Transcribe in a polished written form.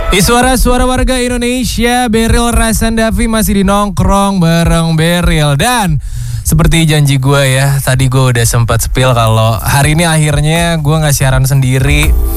Di suara-suara warga Indonesia, Beril Rasandavi masih di nongkrong bareng Beril. Dan seperti janji gue ya, tadi gue udah sempat spill kalau hari ini akhirnya gue gak siaran sendiri.